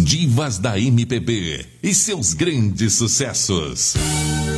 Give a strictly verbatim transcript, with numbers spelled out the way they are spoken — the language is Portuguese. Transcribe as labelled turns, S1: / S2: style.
S1: Divas da M P B e seus grandes sucessos.